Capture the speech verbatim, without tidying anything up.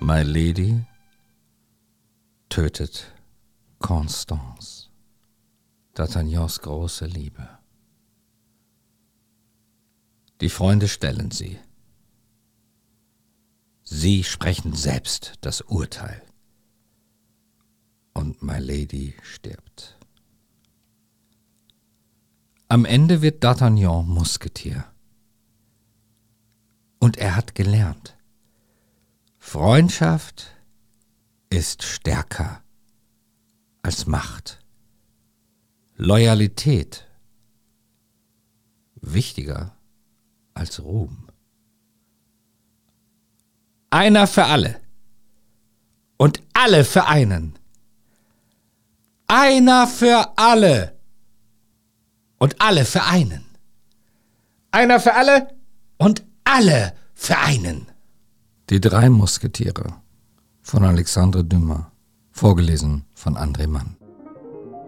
My Lady tötet Constance, D'Artagnans große Liebe. Die Freunde stellen sie. Sie sprechen selbst das Urteil. Und My Lady stirbt. Am Ende wird D'Artagnan Musketier. Und er hat gelernt, Freundschaft ist stärker als Macht. Loyalität wichtiger als Ruhm. Einer für alle und alle für einen. Einer für alle und alle für einen. Einer für alle und alle für einen. Die drei Musketiere von Alexandre Dumas, vorgelesen von André Mann.